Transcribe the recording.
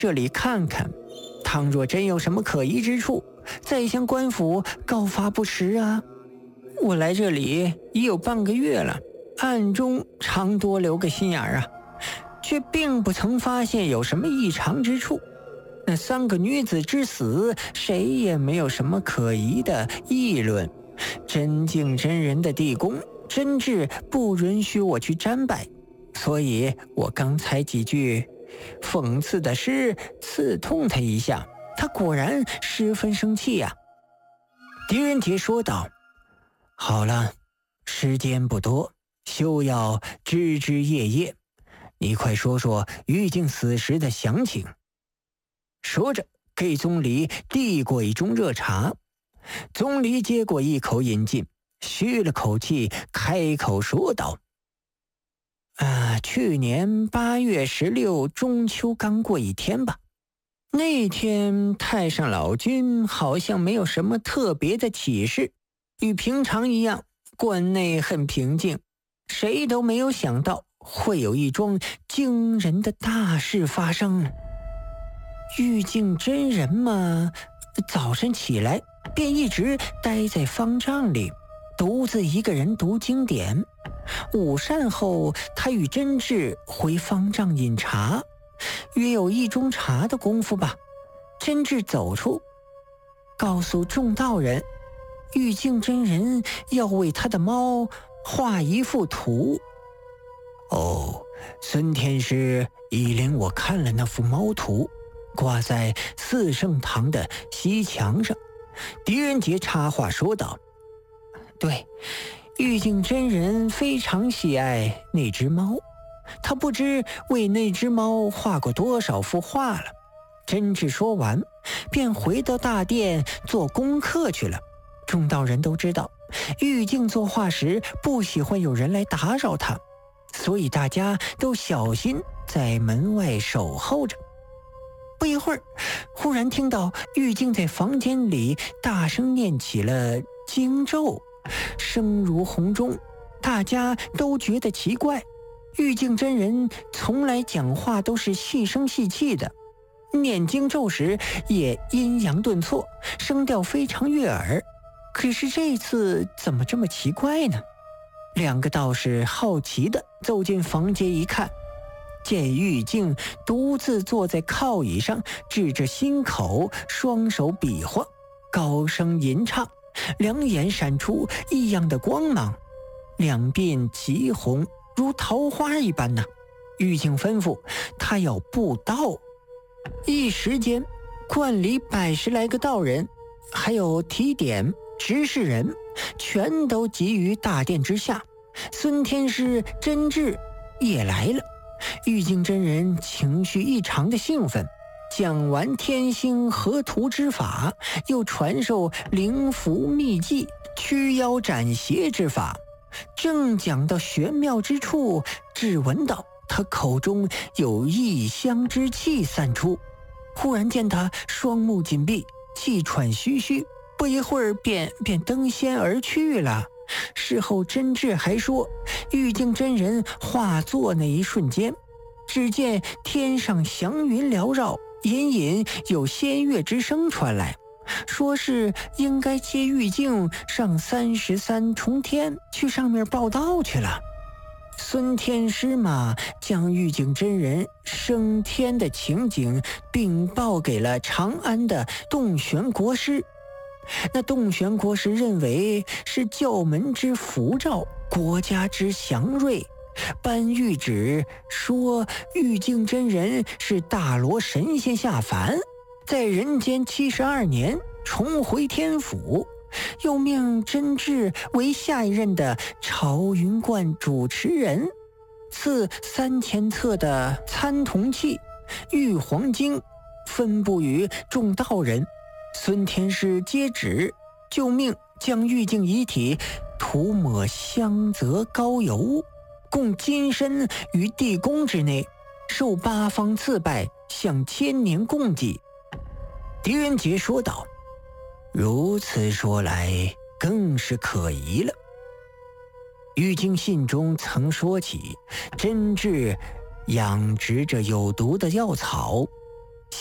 这里看看，倘若真有什么可疑之处，再向官府告发不迟啊。我来这里已有半个月了，暗中常多留个心眼啊，却并不曾发现有什么异常之处。那3个女子之死，谁也没有什么可疑的议论。真敬真人的地宫真挚不允许我去瞻拜，所以我刚才几句讽刺的诗刺痛他一下，他果然十分生气呀。狄仁杰说道：好了，时间不多，休要枝枝叶叶，你快说说玉静死时的详情。说着给宗离递过一盅热茶，宗离接过一口饮尽，吁了口气，开口说道：去年8月16中秋刚过一天吧。那天太上老君好像没有什么特别的启示，与平常一样，观内很平静。谁都没有想到会有一桩惊人的大事发生。玉净真人嘛，早晨起来便一直待在方丈里，独自一个人读经典。午膳后，他与真挚回方丈饮茶，约有1盅茶的功夫吧。真挚走出，告诉众道人，玉净真人要为他的猫画一幅图。孙天师已领我看了那幅猫图，挂在四圣堂的西墙上。狄仁杰插话说道：对，玉净真人非常喜爱那只猫，他不知为那只猫画过多少幅画了。真挚说完，便回到大殿做功课去了。众道人都知道，玉净作画时不喜欢有人来打扰他，所以大家都小心在门外守候着。不一会儿，忽然听到玉净在房间里大声念起了经咒，声如洪钟，大家都觉得奇怪。玉净真人从来讲话都是细声细气的，念经咒时也阴阳顿挫，声调非常悦耳。可是这次怎么这么奇怪呢？2个道士好奇地走进房间一看，见玉净独自坐在靠椅上，指着心口，双手比划，高声吟唱，两眼闪出异样的光芒，两鬓极红，如桃花一般呢。玉净吩咐他要布道，一时间观里100来个道人，还有提点执事人，全都集于大殿之下。孙天师、真挚也来了。玉净真人情绪异常的兴奋，讲完天星合图之法，又传授灵符秘技、驱妖斩邪之法。正讲到玄妙之处，只闻到他口中有异香之气散出，忽然见他双目紧闭，气喘吁吁，不一会儿便登仙而去了。事后真挚还说，玉净真人化作那一瞬间，只见天上祥云缭绕，隐隐有仙乐之声传来，说是应该接玉净上33重天去上面报道去了。孙天师嘛，将玉净真人升天的情景禀报给了长安的洞玄国师。那洞玄国师认为是教门之符照，国家之祥瑞，颁谕旨说玉净真人是大罗神仙下凡，在人间72年重回天府，又命真挚为下一任的朝云观主持人，赐3000册的参同契、玉皇经分布于众道人。孙天师接旨，就命将玉净遗体涂抹香泽膏油，供金身于地宫之内，受8方赐拜，向千年供祭。狄仁杰说道：如此说来，更是可疑了。玉净信中曾说起，真挚养殖着有毒的药草，